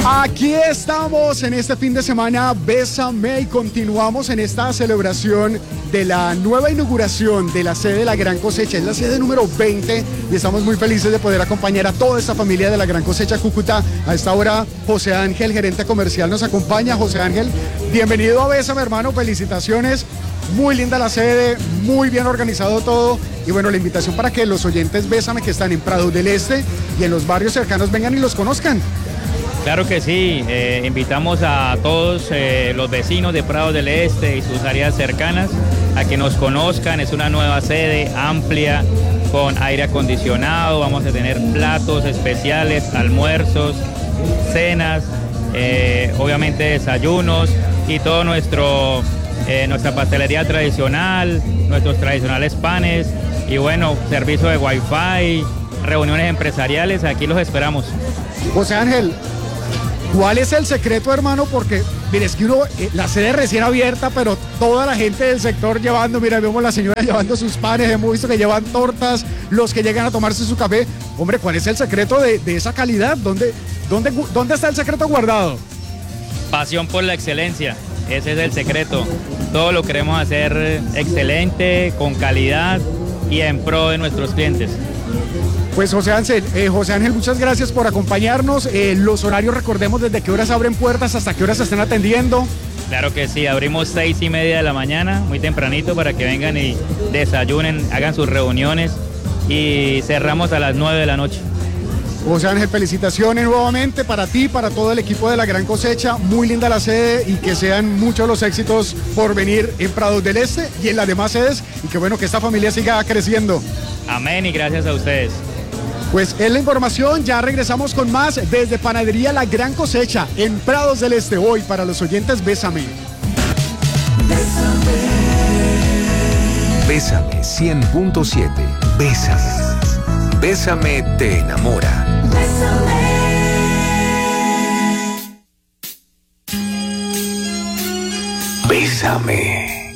Aquí estamos en este fin de semana Bésame y continuamos en esta celebración de la nueva inauguración de la sede de La Gran Cosecha. Es la sede número 20 y estamos muy felices de poder acompañar a toda esta familia de La Gran Cosecha Cúcuta. A esta hora José Ángel, gerente comercial, nos acompaña. José Ángel, bienvenido a Bésame, hermano, felicitaciones. Muy linda la sede, muy bien organizado todo. Y bueno, la invitación para que los oyentes Bésame que están en Prados del Este y en los barrios cercanos vengan y los conozcan. Claro que sí, invitamos a todos los vecinos de Prados del Este y sus áreas cercanas a que nos conozcan. Es una nueva sede amplia con aire acondicionado, vamos a tener platos especiales, almuerzos, cenas, obviamente desayunos y todo nuestra pastelería tradicional, nuestros tradicionales panes y bueno, servicio de Wi-Fi, reuniones empresariales, aquí los esperamos. José Ángel, ¿cuál es el secreto, hermano? Porque, mire, es que la sede recién abierta, pero toda la gente del sector llevando, mira, vemos la señora llevando sus panes, hemos visto que llevan tortas, los que llegan a tomarse su café. Hombre, ¿cuál es el secreto de esa calidad? ¿Dónde está el secreto guardado? Pasión por la excelencia, ese es el secreto. Todo lo queremos hacer excelente, con calidad y en pro de nuestros clientes. Pues José Ángel, muchas gracias por acompañarnos. Los horarios, recordemos desde qué horas abren puertas, hasta qué horas se están atendiendo. Claro que sí, abrimos 6:30 de la mañana, muy tempranito, para que vengan y desayunen, hagan sus reuniones y cerramos a las 9 de la noche. José Ángel, felicitaciones nuevamente para ti, para todo el equipo de La Gran Cosecha. Muy linda la sede y que sean muchos los éxitos por venir en Prados del Este y en las demás sedes y que bueno, que esta familia siga creciendo. Amén y gracias a ustedes. Pues es la información, ya regresamos con más desde Panadería La Gran Cosecha en Prados del Este. Hoy para los oyentes Bésame. Bésame 100.7. Bésame. Bésame te enamora. Bésame.